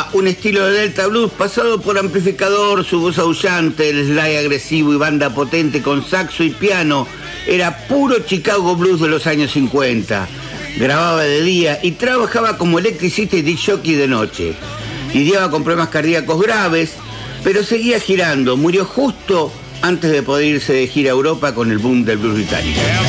Era un estilo de Delta Blues pasado por amplificador, su voz aullante, el slide agresivo y banda potente con saxo y piano. Era puro Chicago Blues de los años 50. Grababa de día y trabajaba como electricista y disc jockey de noche. Lidiaba con problemas cardíacos graves, pero seguía girando. Murió justo antes de poder irse de gira a Europa con el boom del blues británico.